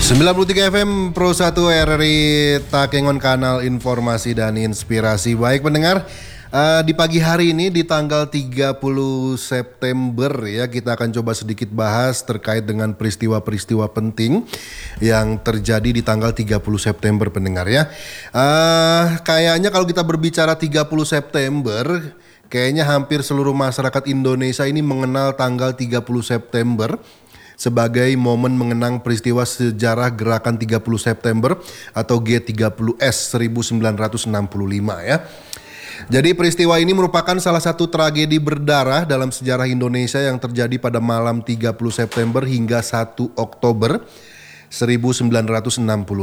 93 FM Pro 1 RRI Takengon, kanal informasi dan inspirasi. Baik pendengar, di pagi hari ini di tanggal 30 September ya, kita akan coba sedikit bahas terkait dengan peristiwa-peristiwa penting yang terjadi di tanggal 30 September pendengar ya. Kayaknya kalau kita berbicara 30 September, kayaknya hampir seluruh masyarakat Indonesia ini mengenal tanggal 30 September sebagai momen mengenang peristiwa sejarah Gerakan 30 September atau G30S 1965 ya. Jadi peristiwa ini merupakan salah satu tragedi berdarah dalam sejarah Indonesia yang terjadi pada malam 30 September hingga 1 Oktober 1965.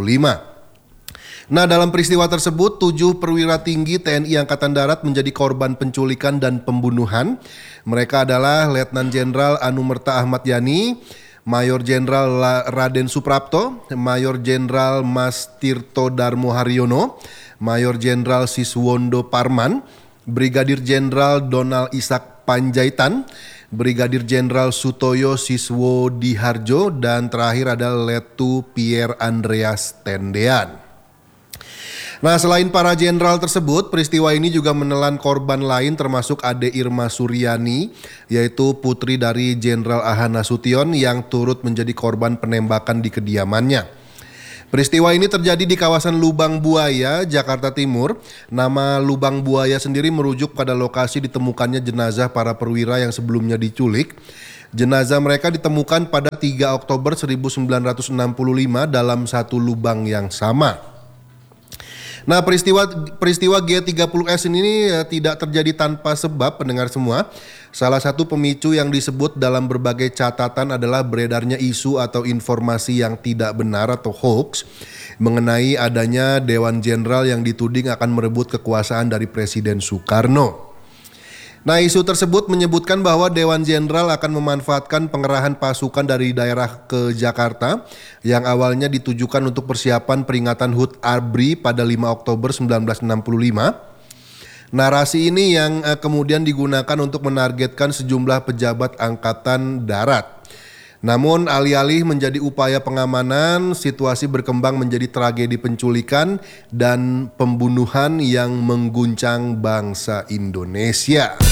Nah, dalam peristiwa tersebut 7 perwira tinggi TNI Angkatan Darat menjadi korban penculikan dan pembunuhan. Mereka adalah Letnan Jenderal Anumerta Ahmad Yani, Mayor Jenderal Raden Suprapto, Mayor Jenderal Mas Tirto Darmo Haryono, Mayor Jenderal Siswondo Parman, Brigadir Jenderal Donald Ishak Panjaitan, Brigadir Jenderal Sutoyo Siswodiharjo, dan terakhir adalah Letu Pierre Andreas Tendean. Nah, selain para jenderal tersebut, peristiwa ini juga menelan korban lain termasuk Ade Irma Suryani, yaitu putri dari Jenderal Aha Nasution yang turut menjadi korban penembakan di kediamannya. Peristiwa ini terjadi di kawasan Lubang Buaya, Jakarta Timur. Nama Lubang Buaya sendiri merujuk pada lokasi ditemukannya jenazah para perwira yang sebelumnya diculik. Jenazah mereka ditemukan pada 3 Oktober 1965 dalam satu lubang yang sama. Nah, peristiwa G30S ini tidak terjadi tanpa sebab pendengar semua. Salah satu pemicu yang disebut dalam berbagai catatan adalah beredarnya isu atau informasi yang tidak benar atau hoax mengenai adanya Dewan Jenderal yang dituding akan merebut kekuasaan dari Presiden Soekarno. Nah, isu tersebut menyebutkan bahwa Dewan Jenderal akan memanfaatkan pengerahan pasukan dari daerah ke Jakarta yang awalnya ditujukan untuk persiapan peringatan HUT ABRI pada 5 Oktober 1965. Narasi ini yang kemudian digunakan untuk menargetkan sejumlah pejabat Angkatan Darat. Namun alih-alih menjadi upaya pengamanan, situasi berkembang menjadi tragedi penculikan dan pembunuhan yang mengguncang bangsa Indonesia.